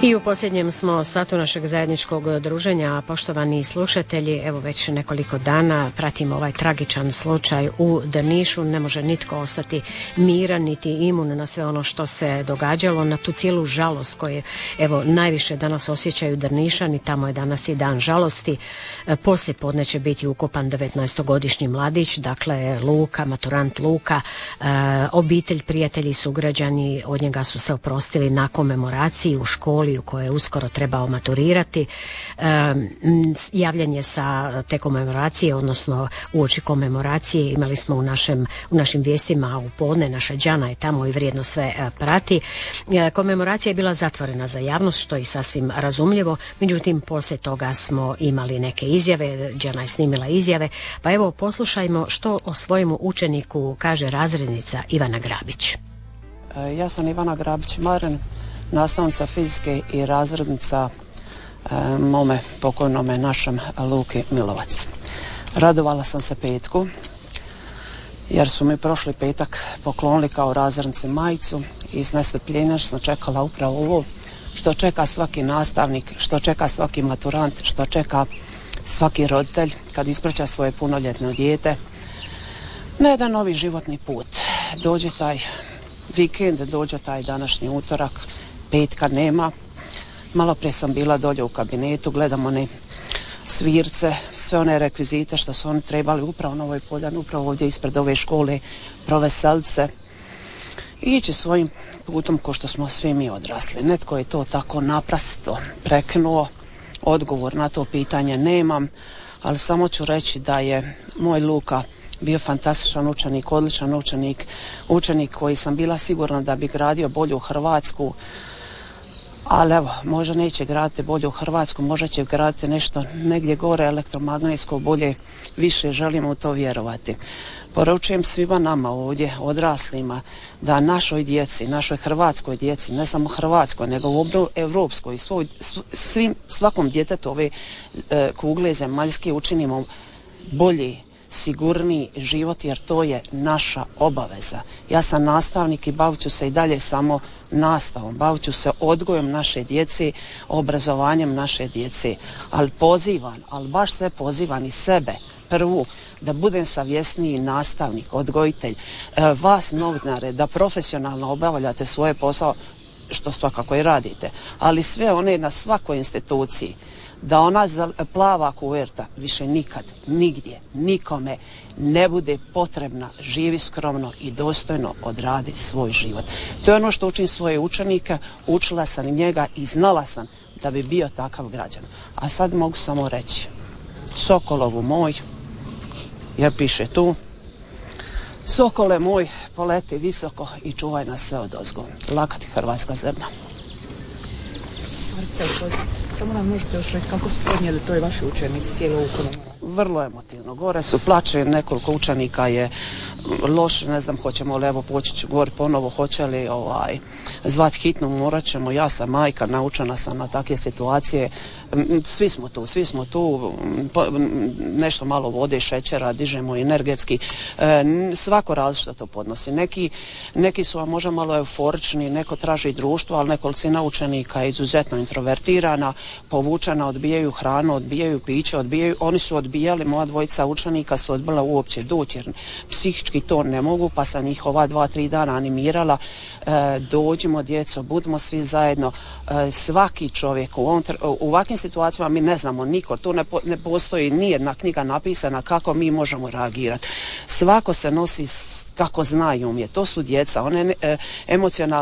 I u posljednjem smo satu našeg zajedničkog druženja, poštovani slušatelji, evo već nekoliko dana pratimo ovaj tragičan slučaj u Drnišu. Ne može nitko ostati miran niti imun na sve ono što se događalo, na tu cijelu žalost koju evo najviše danas osjećaju Drnišani. Tamo je danas i dan žalosti. Poslije podne će biti ukopan 19-godišnji mladić, dakle Luka, maturant Luka. Obitelj, prijatelji, sugrađani od njega su se oprostili na komemoraciji u školi u kojoj je uskoro trebao maturirati. Javljanje sa te komemoracije, odnosno uoči komemoracije, imali smo u našim vijestima u podne. Naša Đana je tamo i vrijedno sve prati. Komemoracija je bila zatvorena za javnost, što je sasvim razumljivo, međutim poslije toga smo imali neke izjave. Đana je snimila izjave, pa evo poslušajmo što o svojemu učeniku kaže razrednica Ivana Grabić. Ja sam Ivana Grabić-Maren, nastavnica fizike i razrednica mome pokojnome našem Luki Milovac. Radovala sam se petku jer su mi prošli petak poklonili kao razrednici majicu i s nestrpljenjem sam čekala upravo ovo što čeka svaki nastavnik, što čeka svaki maturant, što čeka svaki roditelj kad ispraća svoje punoljetno dijete na jedan novi životni put. Dođe taj vikend, dođe taj današnji utorak, petka nema. Malo prije sam bila dolje u kabinetu, gledam one svirce, sve one rekvizite što su oni trebali upravo na ovoj poljani, upravo ovdje ispred ove škole proveseliti se i ići svojim putom ko što smo svi mi odrasli. Netko je to tako naprasito prekinuo, odgovor na to pitanje nemam, ali samo ću reći da je moj Luka bio fantastičan učenik, odličan učenik koji sam bila sigurna da bi gradio bolju Hrvatsku, ali evo, možda neće graditi bolju Hrvatsku, možda će graditi nešto negdje gore elektromagnetsko bolje, više želimo u to vjerovati. Poručujem svima nama ovdje, odraslima, da našoj djeci, našoj hrvatskoj djeci, ne samo hrvatskoj, nego u evropskoj, svakom djetetu ove kugle zemaljske učinimo bolji, sigurniji život, jer to je naša obaveza. Ja sam nastavnik i bavit ću se i dalje samo nastavom, bavit ću se odgojem naše djece, obrazovanjem naše djece, ali baš sve pozivam i sebe prvu, da budem savjesniji nastavnik, odgojitelj, vas novinare, da profesionalno obavljate svoje posao, što svakako i radite, ali sve one na svakoj instituciji, da ona plava kuverta više nikad, nigdje, nikome ne bude potrebna, živi skromno i dostojno odradi svoj život. To je ono što učim svoje učenike, učila sam njega i znala sam da bi bio takav građan. A sad mogu samo reći, Sokolovu moj, jer piše tu, Sokole moj, poleti visoko i čuvaj nas sve odozgo. Laka ti hrvatska zemlja. Samo nam možete još reći kako su podnijeli to i vaši učenici cijelo ovu komemoraciju? Vrlo emotivno. Gore su plače, nekoliko učenika je loše, ne znam hoćemo li, evo poći ću gore ponovo, hoće li zvat hitnu, morat ćemo, ja sam majka, naučena sam na takve situacije, svi smo tu, nešto malo vode, šećera, dižemo energetski, svako različito to podnosi. Neki su vam možda malo euforični, neko traži društvo, ali nekolicina učenika je izuzetno introvertirana, povučena, odbijaju hranu, odbijaju piće, oni su odbijali, moja dvojica učenika su odbila uopće doći jer psihički to ne mogu, pa sam ih ova 2-3 dana animirala, dođimo djeco, budimo svi zajedno, svaki čovjek u ovakvim situacijama mi ne znamo niko, tu ne postoji nijedna knjiga napisana kako mi možemo reagirati. Svako se nosi kako zna i umije, to su djeca, one emocionalno